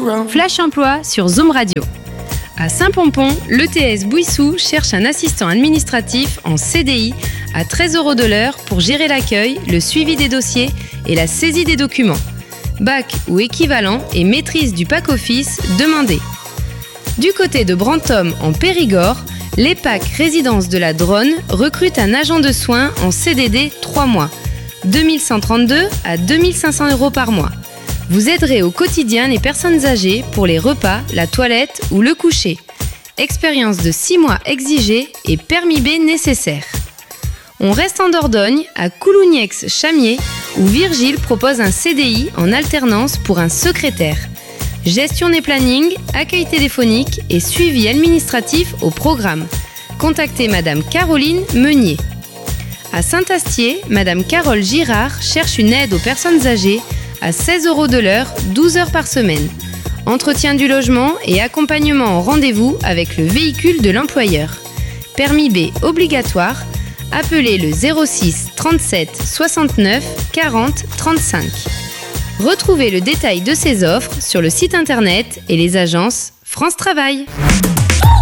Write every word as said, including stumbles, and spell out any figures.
Flash Emploi sur Zoom Radio. À Saint-Pompon, l'E T S Bouissou cherche un assistant administratif en C D I à treize euros de l'heure pour gérer l'accueil, le suivi des dossiers et la saisie des documents. Bac ou équivalent et maîtrise du pack office demandé. Du côté de Brantôme en Périgord, l'E P A C Résidence de la Dronne recrute un agent de soins en C D D trois mois, deux mille cent trente-deux à deux mille cinq cents euros par mois. Vous aiderez au quotidien les personnes âgées pour les repas, la toilette ou le coucher. Expérience de six mois exigée et permis B nécessaire. On reste en Dordogne, à Coulougnex-Chamier, où Virgile propose un C D I en alternance pour un secrétaire. Gestion des plannings, accueil téléphonique et suivi administratif au programme. Contactez Madame Caroline Meunier. À Saint-Astier, Madame Carole Girard cherche une aide aux personnes âgées à seize euros de l'heure, douze heures par semaine. Entretien du logement et accompagnement en rendez-vous avec le véhicule de l'employeur. Permis B obligatoire. Appelez le zéro six trente-sept soixante-neuf quarante trente-cinq. Retrouvez le détail de ces offres sur le site internet et les agences France Travail.